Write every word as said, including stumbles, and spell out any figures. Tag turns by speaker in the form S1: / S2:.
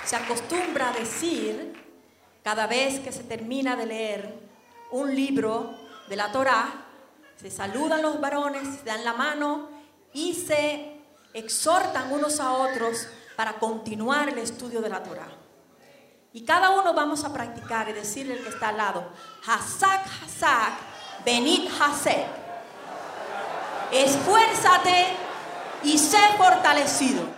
S1: se acostumbra a decir, cada vez que se termina de leer un libro de la Torá, se saludan los varones, se dan la mano y se exhortan unos a otros para continuar el estudio de la Torá. Y cada uno vamos a practicar y decirle al que está al lado, Hasak, Hasak, Benit Hasek. Esfuérzate y sé fortalecido.